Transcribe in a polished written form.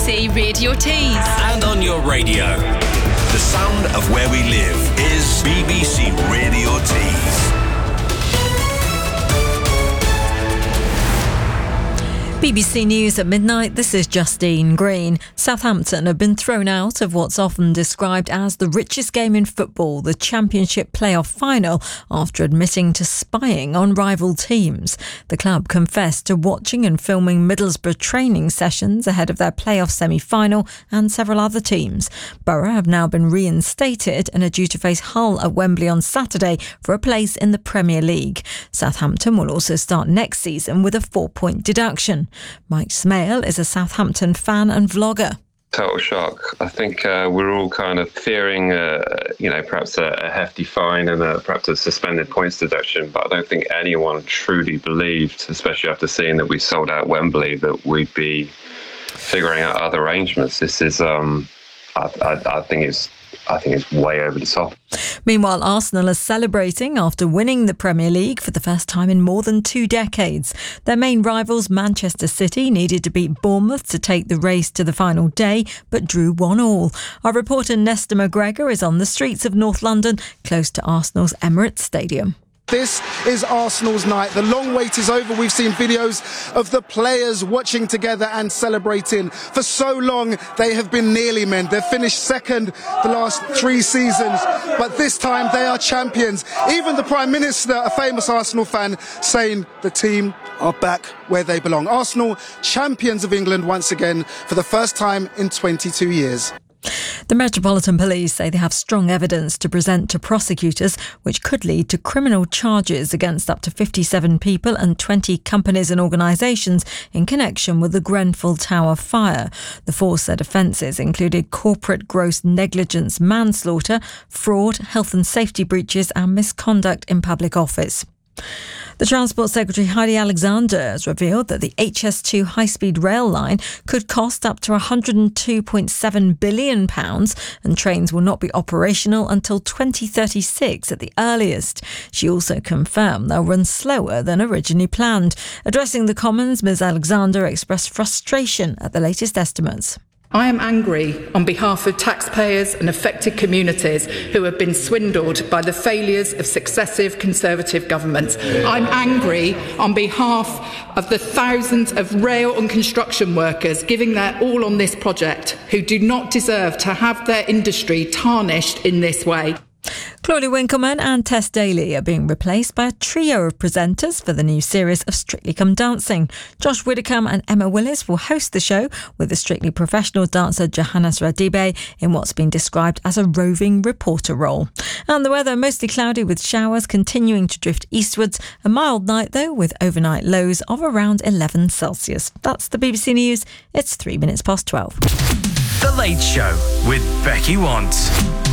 BBC Radio Tees. And on your radio. The sound of where we live is BBC Radio Tees. BBC News at midnight, this is Justine Green. Southampton have been thrown out of what's often described as the richest game in football, the Championship playoff final, after admitting to spying on rival teams. The club confessed to watching and filming Middlesbrough training sessions ahead of their playoff semi-final and several other teams. Borough have now been reinstated and are due to face Hull at Wembley on Saturday for a place in the Premier League. Southampton will also start next season with a 4-point deduction. Mike Smale is a Southampton fan and vlogger. Total shock. I think we're all kind of fearing, perhaps a hefty fine and perhaps a suspended points deduction. But I don't think anyone truly believed, especially after seeing that we sold out Wembley, that we'd be figuring out other arrangements. This is, I think it's way over the top. Meanwhile, Arsenal are celebrating after winning the Premier League for the first time in more than 2 decades. Their main rivals, Manchester City, needed to beat Bournemouth to take the race to the final day, but drew 1-1. Our reporter Nesta McGregor is on the streets of North London, close to Arsenal's Emirates Stadium. This is Arsenal's night. The long wait is over. We've seen videos of the players watching together and celebrating. For so long, they have been nearly men. They've finished second the last 3 seasons, but this time they are champions. Even the Prime Minister, a famous Arsenal fan, saying the team are back where they belong. Arsenal, champions of England once again for the first time in 22 years. The Metropolitan Police say they have strong evidence to present to prosecutors, which could lead to criminal charges against up to 57 people and 20 companies and organisations in connection with the Grenfell Tower fire. The 4 said offences included corporate gross negligence, manslaughter, fraud, health and safety breaches and misconduct in public office. The Transport Secretary Heidi Alexander has revealed that the HS2 high-speed rail line could cost up to £102.7 billion and trains will not be operational until 2036 at the earliest. She also confirmed they'll run slower than originally planned. Addressing the Commons, Ms Alexander expressed frustration at the latest estimates. I am angry on behalf of taxpayers and affected communities who have been swindled by the failures of successive Conservative governments. I'm angry on behalf of the thousands of rail and construction workers giving their all on this project who do not deserve to have their industry tarnished in this way. Claudia Winkleman and Tess Daly are being replaced by a trio of presenters for the new series of Strictly Come Dancing. Josh Widdicombe and Emma Willis will host the show with the Strictly professional dancer Johannes Radibe in what's been described as a roving reporter role. And the weather, mostly cloudy with showers continuing to drift eastwards. A mild night though, with overnight lows of around 11 Celsius. That's the BBC News. It's 3 minutes past 12. The Late Show with Becky Want.